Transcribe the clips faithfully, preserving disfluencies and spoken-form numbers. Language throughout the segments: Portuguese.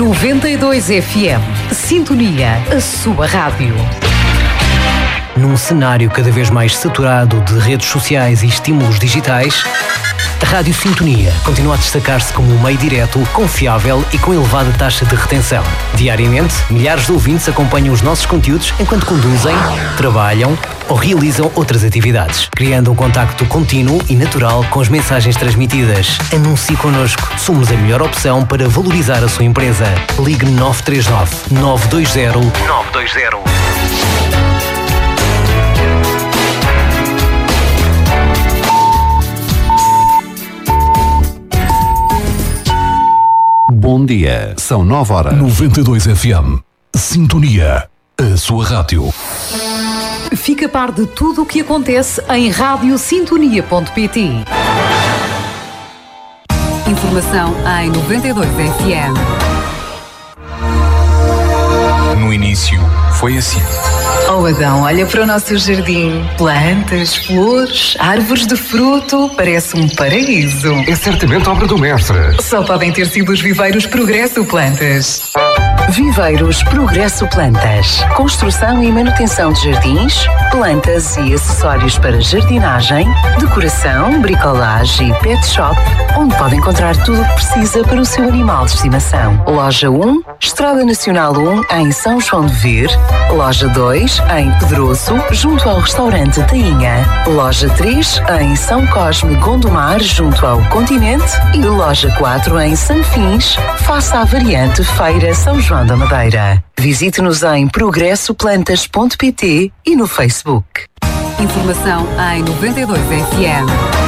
noventa e dois F M. Sintonia, a sua rádio. Num cenário cada vez mais saturado de redes sociais e estímulos digitais, a Rádio Sintonia continua a destacar-se como um meio direto, confiável e com elevada taxa de retenção. Diariamente, milhares de ouvintes acompanham os nossos conteúdos enquanto conduzem, trabalham ou realizam outras atividades, criando um contacto contínuo e natural com as mensagens transmitidas. Anuncie connosco. Somos a melhor opção para valorizar a sua empresa. Ligue nove três nove, nove dois zero, nove dois zero. Bom dia, são nove horas. noventa e dois F M. Sintonia, a sua rádio. Fica a par de tudo o que acontece em rádio sintonia ponto pt. Informação em noventa e dois F M. No início, foi assim. Oh Adão, olha para o nosso jardim. Plantas, flores, árvores de fruto. Parece um paraíso. É certamente obra do mestre. Só podem ter sido os viveiros Progresso Plantas. Viveiros Progresso Plantas. Construção e manutenção de jardins, plantas e acessórios para jardinagem, decoração, bricolagem e pet shop, onde pode encontrar tudo o que precisa para o seu animal de estimação. Loja um, Estrada Nacional um, em São João de Ver. Loja dois, em Pedroso, junto ao restaurante Tainha. Loja três, em São Cosme Gondomar, junto ao Continente. E loja quatro, em Sanfins, face à variante Feira São João da Madeira. Visite-nos em progresso plantas ponto pt e no Facebook. Informação em noventa e dois F M.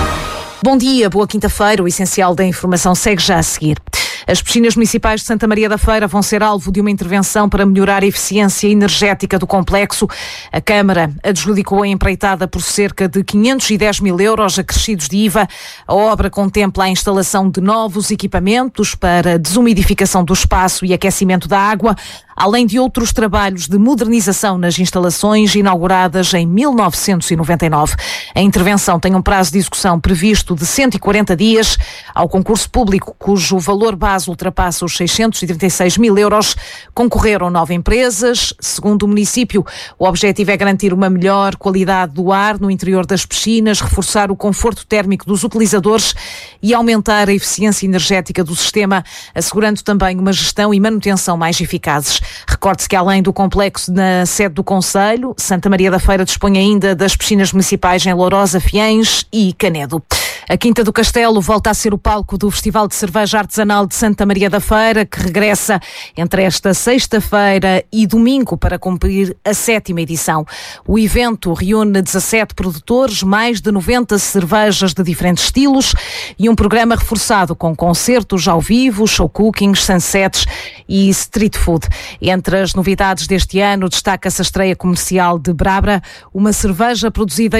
Bom dia, boa quinta-feira. O essencial da informação segue já a seguir. As piscinas municipais de Santa Maria da Feira vão ser alvo de uma intervenção para melhorar a eficiência energética do complexo. A Câmara adjudicou a empreitada por cerca de quinhentos e dez mil euros acrescidos de I V A. A obra contempla a instalação de novos equipamentos para desumidificação do espaço e aquecimento da água, além de outros trabalhos de modernização nas instalações inauguradas em mil novecentos e noventa e nove. A intervenção tem um prazo de execução previsto de cento e quarenta dias. Ao concurso público, cujo valor base ultrapassa os seiscentos e trinta e seis mil euros, concorreram nove empresas. Segundo o município, o objetivo é garantir uma melhor qualidade do ar no interior das piscinas, reforçar o conforto térmico dos utilizadores e aumentar a eficiência energética do sistema, assegurando também uma gestão e manutenção mais eficazes. Recorde-se que, além do complexo na sede do Conselho, Santa Maria da Feira dispõe ainda das piscinas municipais em Lourosa, Fiães e Canedo. A Quinta do Castelo volta a ser o palco do Festival de Cerveja Artesanal de Santa Maria da Feira, que regressa entre esta sexta-feira e domingo para cumprir a sétima edição. O evento reúne dezassete produtores, mais de noventa cervejas de diferentes estilos e um programa reforçado com concertos ao vivo, show cooking, sunsets e street food. Entre as novidades deste ano, destaca-se a estreia comercial de Brabra, uma cerveja produzida